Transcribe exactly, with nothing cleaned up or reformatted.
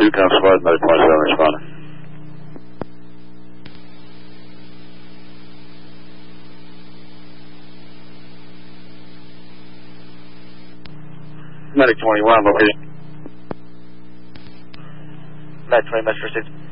two, Council five, medic twenty-seven responding. Medic twenty-one, location. Medic twenty, Metro six.